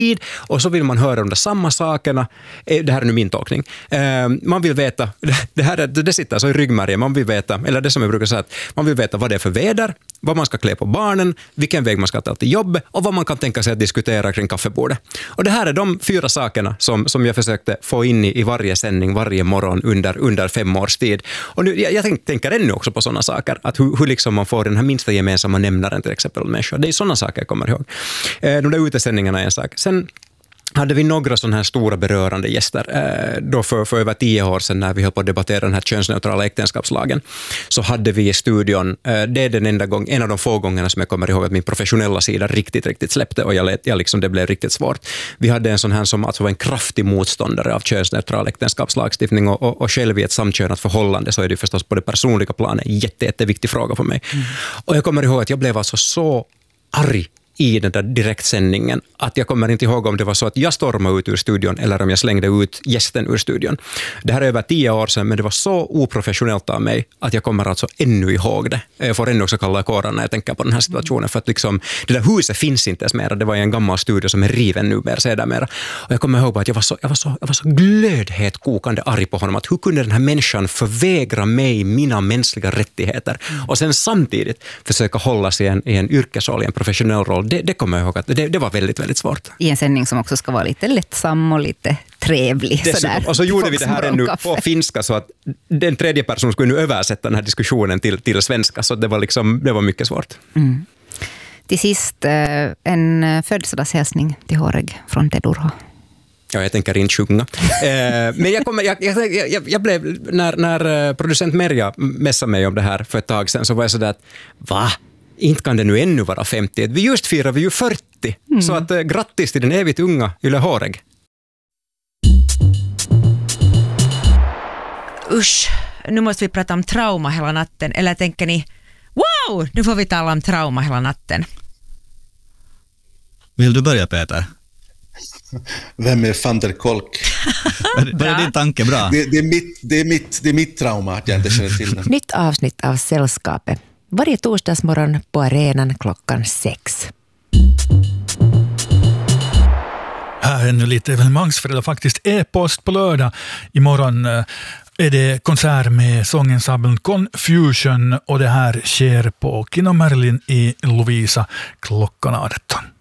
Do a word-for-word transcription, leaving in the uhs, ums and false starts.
tid och så vill man höra om de samma sakerna. Det här är nu min tolkning. Man vill veta, det här är, det sitter så i ryggmärgen, man vill veta, eller det som jag brukar säga, att man vill veta vad det är för väder, vad man ska klä på barnen, vilken väg man ska ta till jobbet och vad man kan tänka sig att diskutera kring kaffebordet. Och det här är de fyra sakerna som, som jag försökte få in i, i varje sändning, varje morgon under, under fem års tid. Och nu, jag, jag tänk, tänker ännu också på sådana saker, att hur, hur liksom man får den här minsta gemensamma nämnaren till exempel människor. Det är sådana saker jag kommer ihåg. De där utesändningarna är en sak. Sen hade vi några sådana här stora berörande gäster eh, då för, för över tio år sedan när vi höll på att debattera den här könsneutrala äktenskapslagen, så hade vi i studion, eh, det är den enda gång, en av de få gångerna som jag kommer ihåg att min professionella sida riktigt, riktigt släppte och jag, lät, jag liksom, det blev riktigt svårt. Vi hade en sån här som alltså var en kraftig motståndare av könsneutral äktenskapslagstiftning och, och, och själv i ett samkönat förhållande så är det förstås på det personliga planet en jätte, jätteviktig fråga för mig. Mm. Och jag kommer ihåg att jag blev alltså så arg i den där direktsändningen att jag kommer inte ihåg om det var så att jag stormade ut ur studion eller om jag slängde ut gästen ur studion. Det här är över tio år sedan, men det var så oprofessionellt av mig att jag kommer alltså ännu ihåg det. Jag får ännu också kalla kåran när jag tänker på den här situationen, för att liksom, det där huset finns inte ens mer. Det var en gammal studio som är riven nu mer sedermera. Och jag kommer ihåg att jag var så, jag var så, jag var så glödhet kokande arg på honom, att hur kunde den här människan förvägra mig mina mänskliga rättigheter och sen samtidigt försöka hålla sig i en, i en yrkesroll, i en professionell roll. Det, det kommer jag ihåg att det, det var väldigt, väldigt svårt. I en sändning som också ska vara lite lättsam och lite trevlig. Det, sådär, och så gjorde vi det här ännu på finska så att den tredje personen skulle nu översätta den här diskussionen till, till svenska, så det var, liksom, det var mycket svårt. Mm. Till sist en födelsedagshälsning till Håreg från Ted Urho. Ja, jag tänker inte sjunga. eh, men jag, kommer, jag, jag, jag, jag blev, när, när producent Merja mässade mig om det här för ett tag sedan, så var jag sådär att, va? Inte kan det nu ännu vara femtio. Vi just firar vi ju fyrtio. Mm. Så att, eh, grattis till den evigt unga Yle Håreg. Usch, nu måste vi prata om trauma hela natten. Eller tänker ni, wow, nu får vi tala om trauma hela natten. Vill du börja, Peter? Vem är van der Kolk? Börjar din tanke bra? Det, det, är mitt, det, är mitt, det är mitt trauma att jag inte känner till den. Nytt avsnitt av Sällskapet. Varje torsdagsmorgon på arenan klockan sex. Här är nu lite evenemangsfredag, faktiskt e-post på lördag. Imorgon är det konsert med sångensemblen Confusion och det här sker på Kino Merlin i Lovisa klockan arton.